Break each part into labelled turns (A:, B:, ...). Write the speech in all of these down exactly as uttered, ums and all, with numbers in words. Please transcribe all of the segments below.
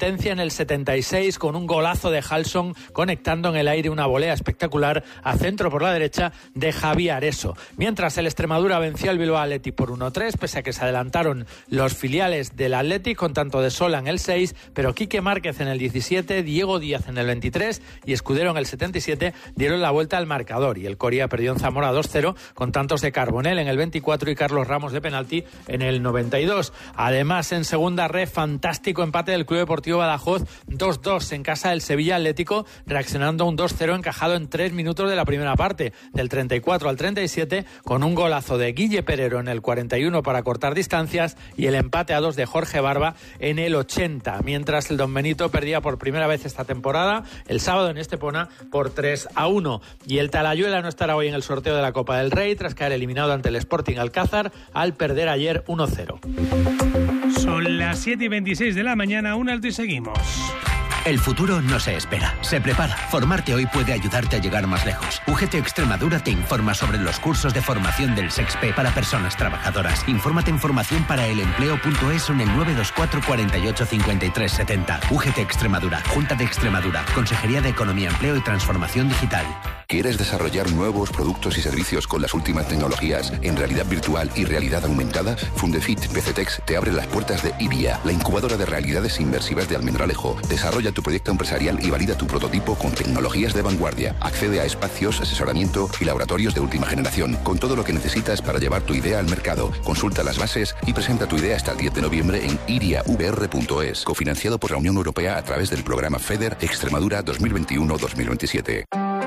A: sentencia en el setenta y seis con un golazo de Halson conectando en el aire una volea espectacular a centro por la derecha de Javi Areso. Mientras el Extremadura venció al Bilbao Athletic por uno tres, pese a que se adelantaron los filiales del Athletic con tanto de Sola en el seis, pero Quique Márquez en el diecisiete, Diego Díaz en el veintitrés y Escudero en el setenta y siete dieron la vuelta al marcador, y el Coria perdió en Zamora dos cero con tantos de Carbonell en el veinticuatro y Carlos Ramos de penalti en el noventa y dos. Además, en segunda red, fantástico empate del Club Deportivo Badajoz dos dos en casa del Sevilla Atlético, reaccionando a un dos cero encajado en tres minutos de la primera parte, del treinta y cuatro al treinta y siete, con un golazo de Guille Perero en el cuarenta y uno para cortar distancias y el empate a dos de Jorge Barba en el ochenta, mientras el Don Benito perdía por primera vez esta temporada el sábado en Estepona por tres a uno. Y el Talayuela no estará hoy en el sorteo de la Copa del Rey tras caer eliminado ante el Sporting Alcázar al perder ayer uno cero.
B: Son las siete y veintiséis de la mañana, un alto y seguimos.
C: El futuro no se espera, se prepara. Formarte hoy puede ayudarte a llegar más lejos. U G T Extremadura te informa sobre los cursos de formación del SEXPE para personas trabajadoras. Infórmate en formación para el empleo punto es o en el nueve dos cuatro, cuatro ocho, cinco tres siete cero. U G T Extremadura, Junta de Extremadura, Consejería de Economía, Empleo y Transformación Digital.
D: ¿Quieres desarrollar nuevos productos y servicios con las últimas tecnologías en realidad virtual y realidad aumentada? Fundefit P C Tex te abre las puertas de IBIA, la incubadora de realidades inmersivas de Almendralejo. Desarrolla tu proyecto empresarial y valida tu prototipo con tecnologías de vanguardia. Accede a espacios, asesoramiento y laboratorios de última generación, con todo lo que necesitas para llevar tu idea al mercado. Consulta las bases y presenta tu idea hasta el diez de noviembre en iria v r punto es, cofinanciado por la Unión Europea a través del programa FEDER Extremadura dos mil veintiuno dos mil veintisiete.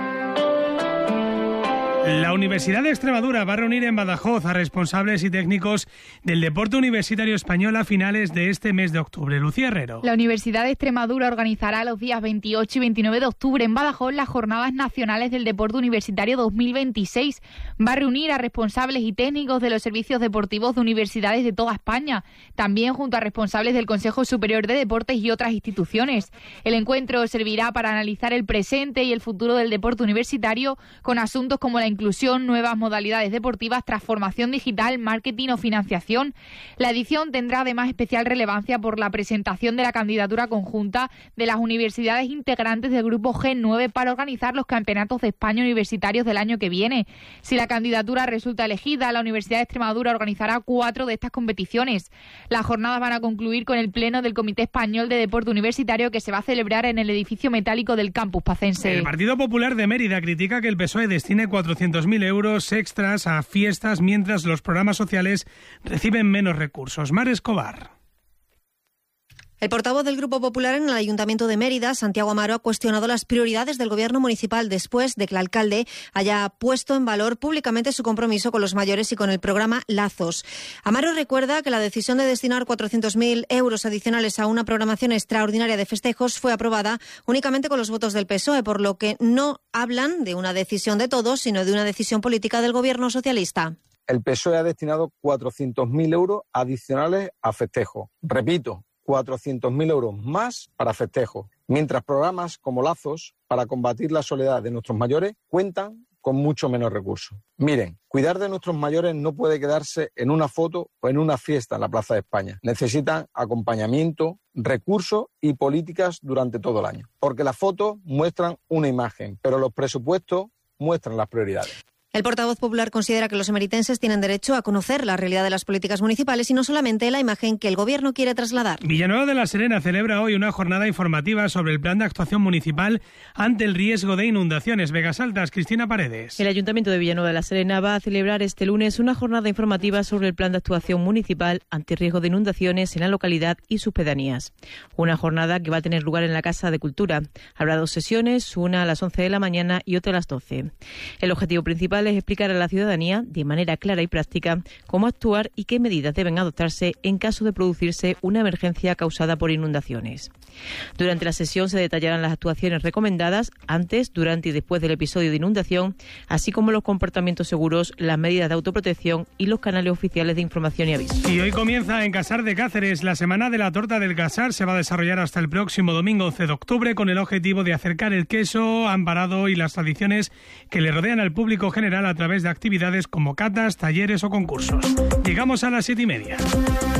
B: La Universidad de Extremadura va a reunir en Badajoz a responsables y técnicos del deporte universitario español a finales de este mes de octubre. Lucía Herrero.
E: La Universidad de Extremadura organizará los días veintiocho y veintinueve de octubre en Badajoz las Jornadas Nacionales del Deporte Universitario dos mil veintiséis. Va a reunir a responsables y técnicos de los servicios deportivos de universidades de toda España, también junto a responsables del Consejo Superior de Deportes y otras instituciones. El encuentro servirá para analizar el presente y el futuro del deporte universitario con asuntos como la inclusión, nuevas modalidades deportivas, transformación digital, marketing o financiación. La edición tendrá además especial relevancia por la presentación de la candidatura conjunta de las universidades integrantes del Grupo G nueve para organizar los campeonatos de España universitarios del año que viene. Si la candidatura resulta elegida, la Universidad de Extremadura organizará cuatro de estas competiciones. Las jornadas van a concluir con el pleno del Comité Español de Deporte Universitario que se va a celebrar en el edificio metálico del campus pacense.
B: El Partido Popular de Mérida critica que el P S O E destine cuatrocientos mil euros extras a fiestas mientras los programas sociales reciben menos recursos. Mar Escobar.
F: El portavoz del Grupo Popular en el Ayuntamiento de Mérida, Santiago Amaro, ha cuestionado las prioridades del Gobierno municipal después de que el alcalde haya puesto en valor públicamente su compromiso con los mayores y con el programa Lazos. Amaro recuerda que la decisión de destinar cuatrocientos mil euros adicionales a una programación extraordinaria de festejos fue aprobada únicamente con los votos del P S O E, por lo que no hablan de una decisión de todos, sino de una decisión política del Gobierno socialista.
G: El P S O E ha destinado cuatrocientos mil euros adicionales a festejos. Repito, cuatrocientos mil euros más para festejos, mientras programas como Lazos para combatir la soledad de nuestros mayores cuentan con mucho menos recursos. Miren, cuidar de nuestros mayores no puede quedarse en una foto o en una fiesta en la Plaza de España. Necesitan acompañamiento, recursos y políticas durante todo el año. Porque las fotos muestran una imagen, pero los presupuestos muestran las prioridades.
F: El portavoz popular considera que los emeritenses tienen derecho a conocer la realidad de las políticas municipales y no solamente la imagen que el Gobierno quiere trasladar.
B: Villanueva de la Serena celebra hoy una jornada informativa sobre el plan de actuación municipal ante el riesgo de inundaciones. Vegas Altas, Cristina Paredes.
H: El Ayuntamiento de Villanueva de la Serena va a celebrar este lunes una jornada informativa sobre el plan de actuación municipal ante el riesgo de inundaciones en la localidad y sus pedanías. Una jornada que va a tener lugar en la Casa de Cultura. Habrá dos sesiones, una a las once de la mañana y otra a las doce. El objetivo principal es explicar a la ciudadanía de manera clara y práctica cómo actuar y qué medidas deben adoptarse en caso de producirse una emergencia causada por inundaciones. Durante la sesión se detallarán las actuaciones recomendadas antes, durante y después del episodio de inundación, así como los comportamientos seguros, las medidas de autoprotección y los canales oficiales de información y aviso.
B: Y hoy comienza en Casar de Cáceres. La Semana de la Torta del Casar se va a desarrollar hasta el próximo domingo once de octubre con el objetivo de acercar el queso ambarado y las tradiciones que le rodean al público general a través de actividades como catas, talleres o concursos. Llegamos a las siete y media.